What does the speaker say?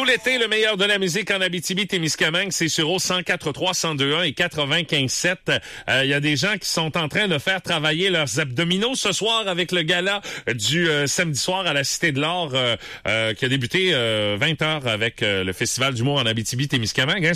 Tout l'été, le meilleur de la musique en Abitibi-Témiscamingue, c'est sur au 104.3, 102.1 et 95.7. Il y a des gens qui sont en train de faire travailler leurs abdominaux ce soir avec le gala du samedi soir à la Cité de l'Or qui a débuté 20h avec le Festival d'humour en Abitibi-Témiscamingue. Hein.